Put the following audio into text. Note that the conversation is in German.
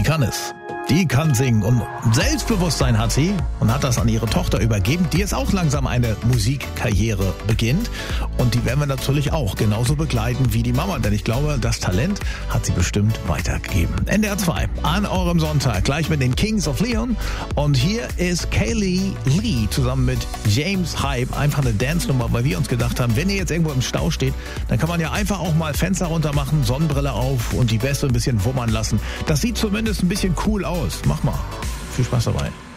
die kann es. Die kann singen und Selbstbewusstsein hat sie und hat das an ihre Tochter übergeben, die jetzt auch langsam eine Musikkarriere beginnt. Und die werden wir natürlich auch genauso begleiten wie die Mama, denn ich glaube, das Talent hat sie bestimmt weitergegeben. NDR 2 an eurem Sonntag, gleich mit den Kings of Leon. Und hier ist Kaylee Lee zusammen mit James Hype. Einfach eine Dance-Nummer, weil wir uns gedacht haben, wenn ihr jetzt irgendwo im Stau steht, dann kann man ja einfach auch mal Fenster runter machen, Sonnenbrille auf und die Weste ein bisschen wummern lassen. Das sieht zumindest ein bisschen cool aus. Mach mal. Viel Spaß dabei.